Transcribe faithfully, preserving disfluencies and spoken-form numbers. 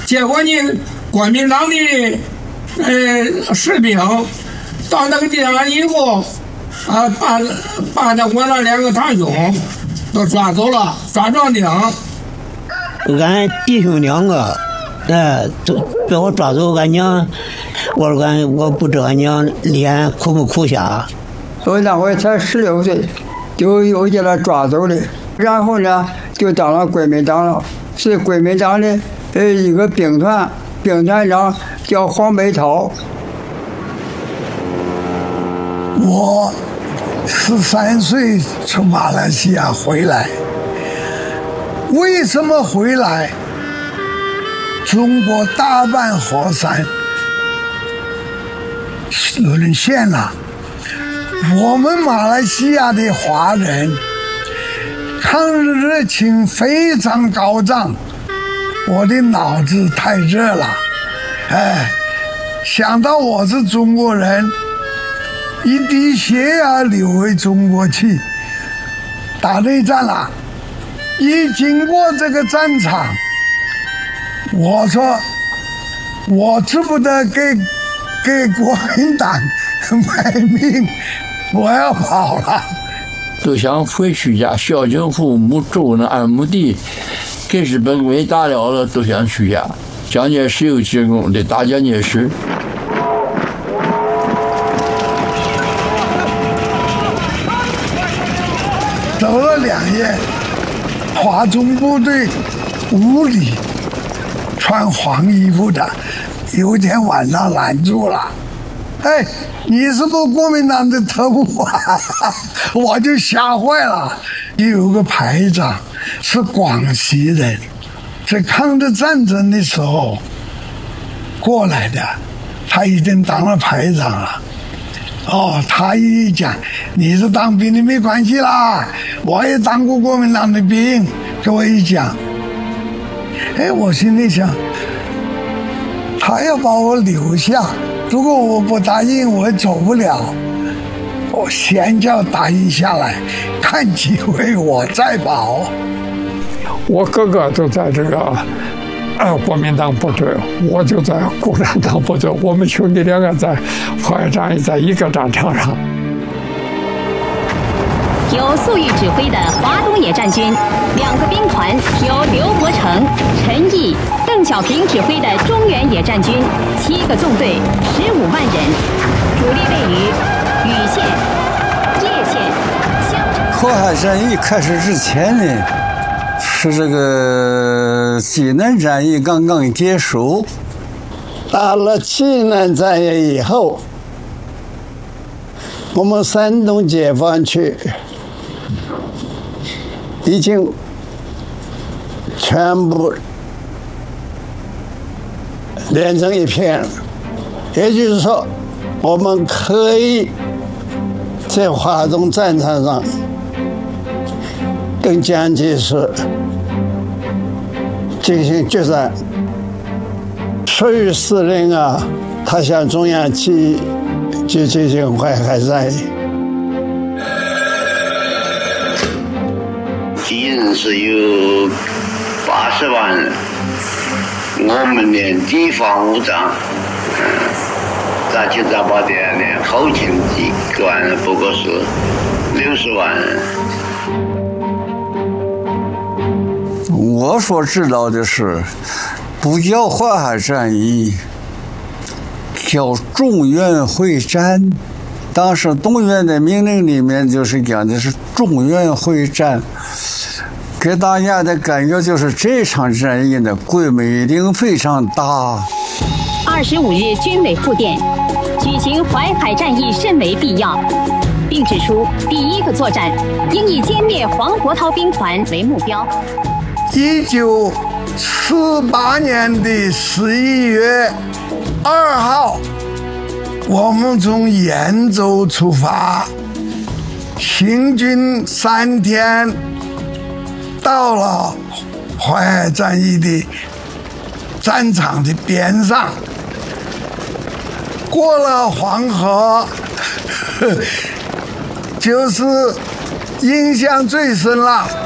结果呢，国民党的呃士兵到那个地方以后，啊，把把那我那两个堂兄都抓走了，抓壮丁。 俺弟兄两个，哎，都被我抓走。俺娘，我说俺我不知道俺娘脸哭不哭瞎。 我那会才十六岁，就又给他抓走了，然后呢，就当了国民党了，是国民党的呃一个兵团，兵团长叫黄北涛。 我十三岁从马来西亚回来，为什么回来？中国大半河山沦陷了，我们马来西亚的华人抗日热情非常高涨，我的脑子太热了，哎，想到我是中国人，一滴血啊流回中国去，打内战了。一经过这个战场，我说我知不得给给国民党卖命，我要跑了。 都想回去家，孝敬父母，周恩二亩地，给日本鬼打了了，都想去家。蒋介石有进攻的，打蒋介石。 走了两夜，华中部队无理穿黄衣服的，有一天晚上拦住了，哎，你是不是国民党的特务啊？我就吓坏了。有个排长是广西人，在抗日战争的时候过来的，他已经当了排长了。哦，他一讲你是当兵的没关系啦，我也当过国民党的兵，给我一讲，哎，我心里想，他要把我留下，如果我不答应，我走不了。我先叫答应下来，看机会我再跑。 我哥哥就在这个呃国民党部队，我就在共产党部队，我们兄弟两个在淮海战役在一个战场上。 由粟裕指挥的华东野战军，两个兵团由刘伯承、陈毅、邓小平指挥的中原野战军，七个纵队，十五万人，主力位于禹县、叶县、襄城。 淮海战役开始之前呢，是这个济南战役刚刚结束。打了济南战役以后，我们山东解放区已经全部连成一片了，也就是说，我们可以在华东战场上跟蒋介石进行决战。属于司令啊，他向中央起义，就进行淮海战役。 敌人是有八十万人，我们连地方武装，嗯，杂七杂八的连后勤机关不过是六十万人。 我所知道的是，不叫淮海战役，叫中原会战。当时动员的命令里面就是讲的是中原会战，给大家的感觉就是这场战役的规模一定非常大。 二十五日军委复电，举行淮海战役甚为必要，并指出第一个作战应以歼灭黄国韬兵团为目标。 一九四八年的十一月二号，我们从兖州出发，行军三天，到了淮海战役的战场的边上，过了黄河，就是印象最深了。